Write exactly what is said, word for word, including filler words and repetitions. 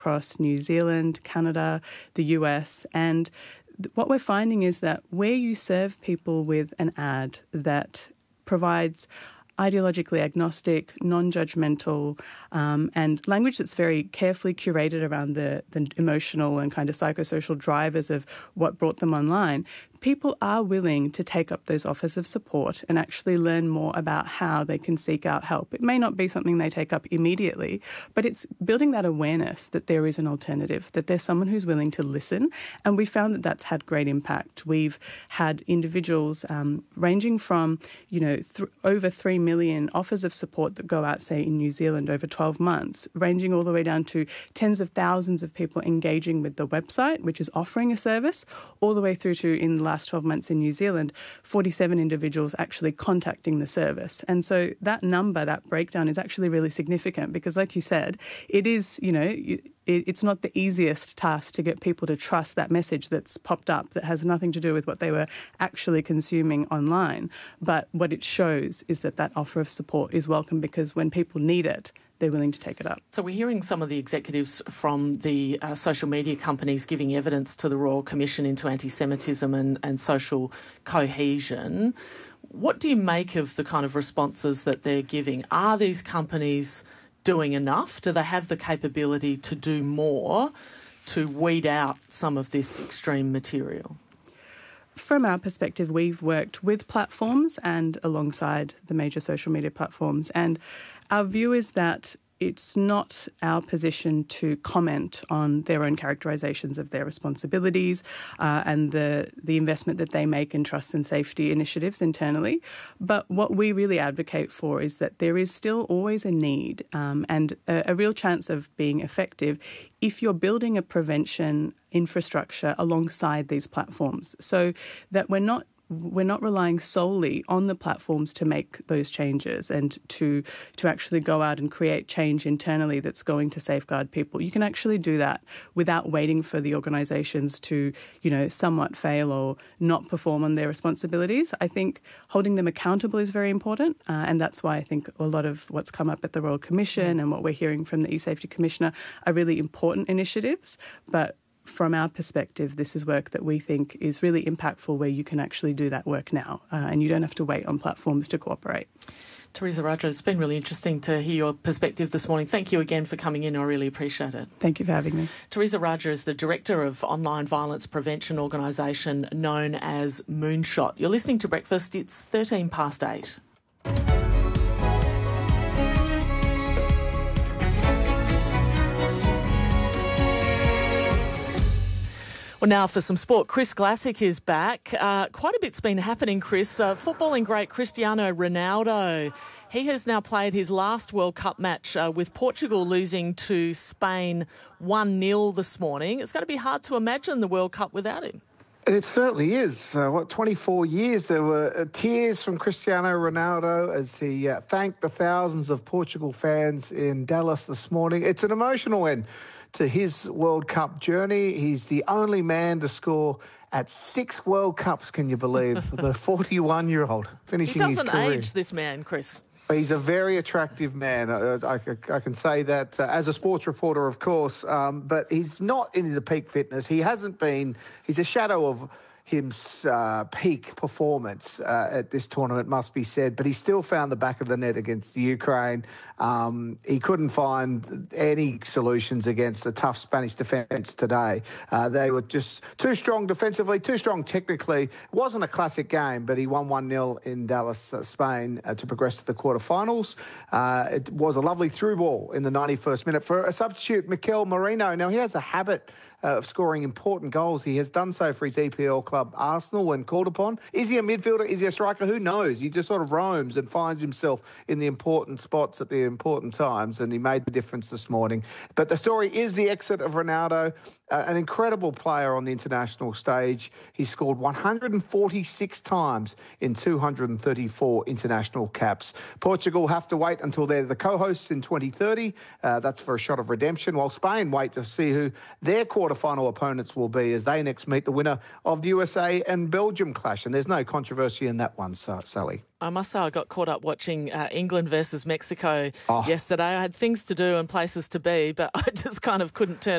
across New Zealand, Canada, the U S, and th- what we're finding is that where you serve people with an ad that provides ideologically agnostic, non-judgmental, um, and language that's very carefully curated around the, the emotional and kind of psychosocial drivers of what brought them online, people are willing to take up those offers of support and actually learn more about how they can seek out help. It may not be something they take up immediately, but it's building that awareness that there is an alternative, that there's someone who's willing to listen. And we found that that's had great impact. We've had individuals um, ranging from, you know, th- over three million offers of support that go out, say, in New Zealand over twelve months, ranging all the way down to tens of thousands of people engaging with the website, which is offering a service, all the way through to, in the last twelve months in New Zealand, forty-seven individuals actually contacting the service. And so that number, that breakdown is actually really significant because, like you said, it is, you know, it's not the easiest task to get people to trust that message that's popped up that has nothing to do with what they were actually consuming online. But what it shows is that that offer of support is welcome because when people need it, they're willing to take it up. So we're hearing some of the executives from the uh, social media companies giving evidence to the Royal Commission into anti-Semitism and, and social cohesion. What do you make of the kind of responses that they're giving? Are these companies doing enough? Do they have the capability to do more to weed out some of this extreme material? From our perspective, we've worked with platforms and alongside the major social media platforms, and our view is that it's not our position to comment on their own characterizations of their responsibilities uh, and the, the investment that they make in trust and safety initiatives internally. But what we really advocate for is that there is still always a need um, and a, a real chance of being effective if you're building a prevention infrastructure alongside these platforms, so that we're not we're not relying solely on the platforms to make those changes and to to actually go out and create change internally that's going to safeguard people. You can actually do that without waiting for the organisations to, you know, somewhat fail or not perform on their responsibilities. I think holding them accountable is very important, uh, and that's why I think a lot of what's come up at the Royal Commission and what we're hearing from the eSafety Commissioner are really important initiatives. But from our perspective, this is work that we think is really impactful where you can actually do that work now uh, and you don't have to wait on platforms to cooperate. Teresa Rajah, it's been really interesting to hear your perspective this morning. Thank you again for coming in. I really appreciate it. Thank you for having me. Teresa Rajah is the Director of online violence prevention organisation known as Moonshot. You're listening to Breakfast. It's thirteen past eight. Well, now for some sport. Chris Glassick is back. Uh, quite a bit's been happening, Chris. Uh, footballing great Cristiano Ronaldo. He has now played his last World Cup match uh, with Portugal losing to Spain one nil this morning. It's going to be hard to imagine the World Cup without him. It certainly is. Uh, what, twenty-four years? There were uh, tears from Cristiano Ronaldo as he uh, thanked the thousands of Portugal fans in Dallas this morning. It's an emotional end to his World Cup journey. He's the only man to score at six World Cups, can you believe? The forty-one-year-old finishing his career. He doesn't age, this man, Chris. He's a very attractive man. I, I, I can say that uh, as a sports reporter, of course, um, but he's not in the peak fitness. He hasn't been. He's a shadow of his uh, peak performance uh, at this tournament, must be said, but he still found the back of the net against the Ukraine. Um, he couldn't find any solutions against the tough Spanish defence today. Uh, they were just too strong defensively, too strong technically. It wasn't a classic game, but he won one nil in Dallas, uh, Spain, uh, to progress to the quarterfinals. Uh, it was a lovely through ball in the ninety-first minute for a substitute, Mikel Merino. Now, he has a habit Uh, of scoring important goals. He has done so for his E P L club, Arsenal, when called upon. Is he a midfielder? Is he a striker? Who knows? He just sort of roams and finds himself in the important spots at the important times, and he made the difference this morning. But the story is the exit of Ronaldo. uh, an incredible player on the international stage. He scored one hundred forty-six times in two hundred thirty-four international caps. Portugal have to wait until they're the co-hosts in twenty thirty. Uh, that's for a shot of redemption, while Spain wait to see who their quarterfinal opponents will be as they next meet the winner of the U S A and Belgium clash. And there's no controversy in that one, Sally. I must say I got caught up watching uh, England versus Mexico oh. yesterday. I had things to do and places to be, but I just kind of couldn't turn